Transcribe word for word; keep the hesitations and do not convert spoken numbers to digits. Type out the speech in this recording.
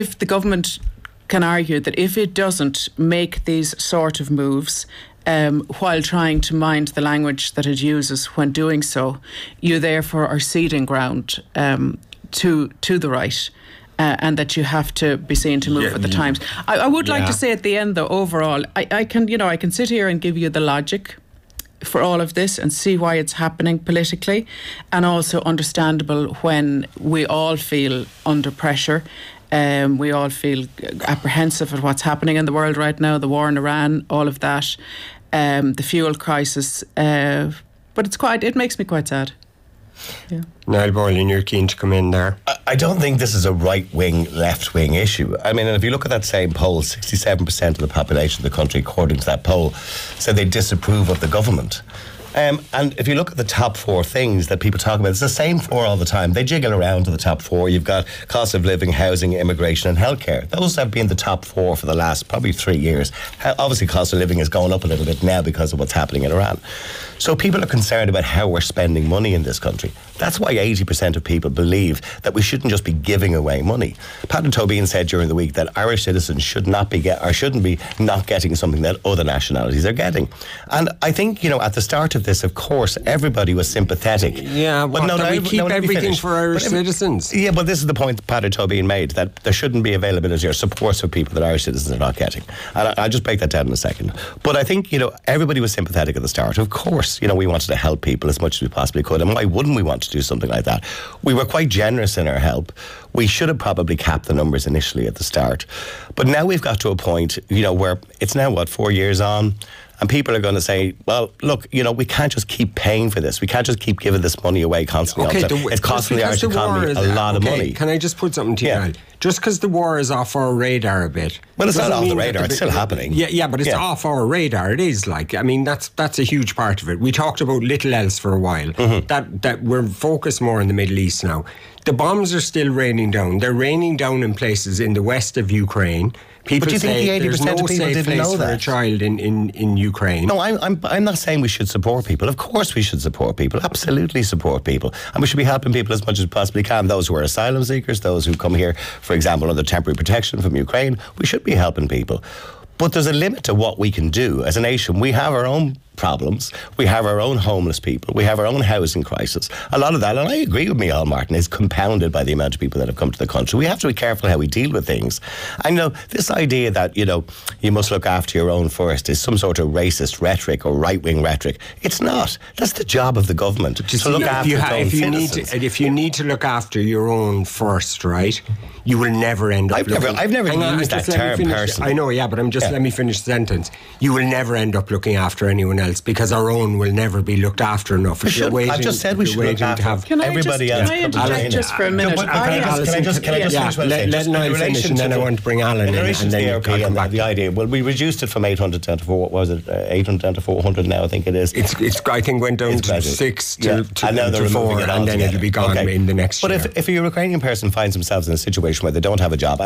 if the government can argue that if it doesn't make these sort of moves, Um, while trying to mind the language that it uses when doing so, you therefore are ceding ground um, to to the right, uh, and that you have to be seen to move yeah, with the yeah. times. I, I would yeah. like to say at the end, though, overall, I, I can you know I can sit here and give you the logic for all of this and see why it's happening politically, and also understandable when we all feel under pressure. Um, we all feel apprehensive at what's happening in the world right now, the war in Iran, all of that, um, the fuel crisis. Uh, but it's quite, it makes me quite sad. Yeah. Niall Boylan, you're keen to come in there. I don't think this is a right-wing, left-wing issue. I mean, and if you look at that same poll, sixty-seven percent of the population of the country, according to that poll, said they disapprove of the government. Um, and if you look at the top four things that people talk about, it's the same four all the time. They jiggle around to the top four. You've got cost of living, housing, immigration and healthcare. Those have been the top four for the last probably three years. Obviously, cost of living is going up a little bit now because of what's happening in Iran. So people are concerned about how we're spending money in this country. That's why eighty percent of people believe that we shouldn't just be giving away money. Patrick Tobin said during the week that Irish citizens should not be get, or shouldn't be not getting something that other nationalities are getting. And I think, you know, at the start of this, of course, everybody was sympathetic. Yeah, well, no, no, no, we keep no, everything for Irish but, citizens. Yeah, but this is the point that Patrick Tobin made, that there shouldn't be availability or support for people that Irish citizens are not getting. And I, I'll just break that down in a second. But I think, you know, everybody was sympathetic at the start. Of course, you know, we wanted to help people as much as we possibly could. And why wouldn't we want to do something like that? We were quite generous in our help. We should have probably capped the numbers initially at the start. But now we've got to a point, you know, where it's now, what, four years on? And people are going to say, well, look, you know, we can't just keep paying for this. We can't just keep giving this money away constantly. Okay, the, it's costing the Irish economy is, a lot okay, of money. Can I just put something to you? Yeah. Just because the war is off our radar a bit. Well, it's not off the radar. The, it's still happening. Yeah, yeah, but it's yeah. off our radar. It is like, I mean, that's that's a huge part of it. We talked about little else for a while. Mm-hmm. That that we're focused more in the Middle East now. The bombs are still raining down. They're raining down in places in the west of Ukraine. People but do you think say the eighty there's percent no of people safe didn't place know for that? a child in, in, in Ukraine. No, I'm, I'm I'm not saying we should support people. Of course we should support people. Absolutely support people. And we should be helping people as much as we possibly can. Those who are asylum seekers, those who come here, for example, under temporary protection from Ukraine, we should be helping people. But there's a limit to what we can do as a nation. We have our own problems. We have our own homeless people. We have our own housing crisis. A lot of that, and I agree with Micheál Martin, is compounded by the amount of people that have come to the country. We have to be careful how we deal with things. And, you know, this idea that, you know, you must look after your own first is some sort of racist rhetoric or right-wing rhetoric. It's not. That's the job of the government, to see, look if after you its ha- own if you citizens. need to, if you need to look after your own first, right, you will never end up I've looking... never, I've never Hang on, used that just let me term finish. personally. I know, yeah, but I'm just, Yeah. let me finish the sentence. You will never end up looking after anyone else because our own will never be looked after enough. If you're waiting, I've just said we should look after have Can I everybody just, else. Can I interject just for a minute? No, but can, I just, can I just, can I just yeah, finish what I'm let, saying? let Just in Niall finish relation and to then I the- want to bring Alan in, in relation and to then the you A R P can come and the, back. the idea, well, we reduced it from eight hundred down to four, what was it, uh, eight hundred down to four hundred now, I think it is. It's, it's I think went down It's to gradual. six to, Yeah. to, and now they're to removing four, it and then altogether. it'll be gone Okay. in the next but year. But if, if a Ukrainian person finds themselves in a situation where they don't have a job, and